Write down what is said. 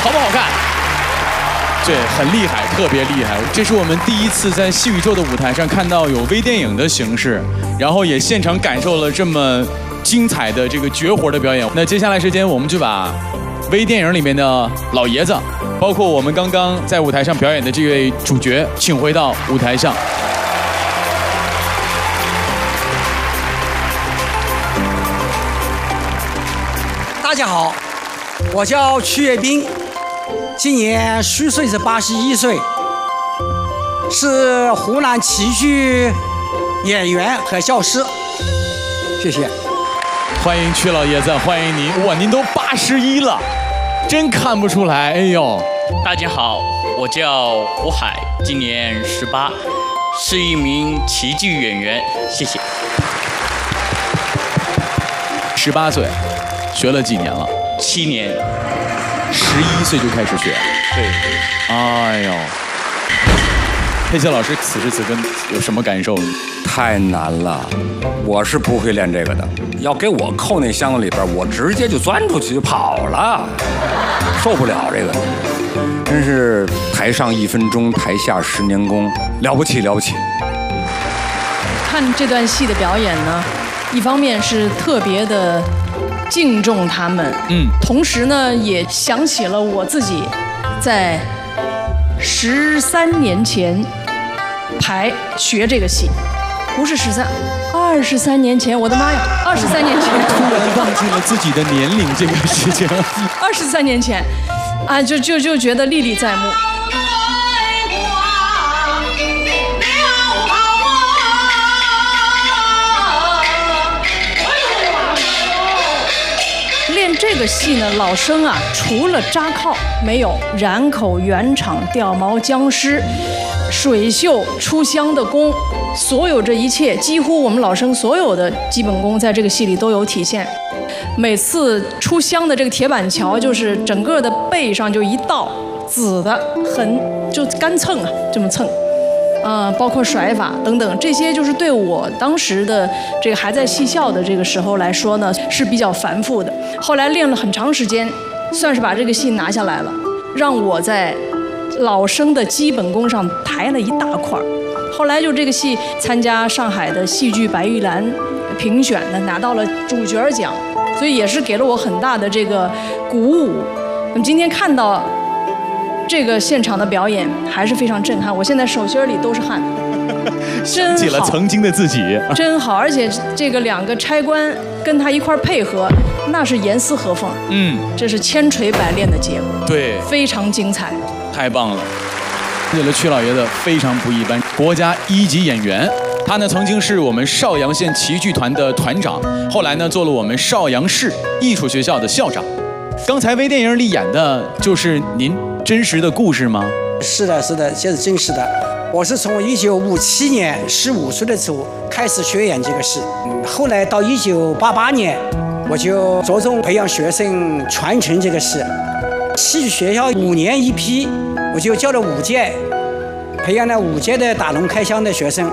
好不好看？对，很厉害，特别厉害。这是我们第一次在戏宇宙的舞台上看到有微电影的形式，然后也现场感受了这么精彩的这个绝活的表演。那接下来时间，我们就把微电影里面的老爷子，包括我们刚刚在舞台上表演的这位主角，请回到舞台上。 大家好，我叫曲跃斌，今年虚岁是81岁，是湖南棋剧演员和教师。谢谢。 欢迎曲老爷子，欢迎您！哇，您都81了，真看不出来。哎呦， 大家好，我叫吴海，今年18，是一名棋剧演员。谢谢。 18岁，学了几年了 ？7年。 11岁就开始学。 对。 哎呦，佩奇老师此时此刻有什么感受？ 太难了，我是不会练这个的。要给我扣那箱子里边，我直接就钻出去就跑了，受不了这个。真是台上1分钟，台下10年功，了不起了不起。 看这段戏的表演呢，一方面是特别的敬重他们，同时呢也想起了我自己在13年前学这个戏，不是23年前，我的妈呀，23年前， 突然忘记了自己的年龄这个事情。 23年前，啊，就觉得历历在目。练这个戏呢，老生啊，除了扎靠，没有染口、圆场、掉毛、僵尸、水袖、出香的功，所有这一切，几乎我们老生所有的基本功，在这个戏里都有体现。每次出香的这个铁板桥，就是整个的背上就一道紫的，就干蹭啊，这么蹭。包括甩法等等，这些就是对我当时的这个还在戏校的这个时候来说呢，是比较繁复的。后来练了很长时间，算是把这个戏拿下来了，让我在老生的基本功上抬了一大块。后来就这个戏参加上海的戏剧白玉兰评选呢，拿到了主角奖，所以也是给了我很大的这个鼓舞。那么今天看到这个现场的表演还是非常震撼，我现在手心里都是汗，真好， 想起了曾经的自己， 真好。而且这个2个差官跟他一块配合，那是严丝合缝，这是千锤百炼的结果， 对， 非常精彩， 太棒了。这个曲老爷子非常不一般，国家1级演员。他呢曾经是我们邵阳县棋剧团的团长，后来呢做了我们邵阳市艺术学校的校长。刚才微电影里演的就是您真实的故事吗？ 是的，这是真实的。我是从1957年15岁的时候开始学演这个戏，后来到1988年，我就着重培养学生传承这个戏。戏剧学校5年一批，我就教了5届，培养了5届的打龙开箱的学生。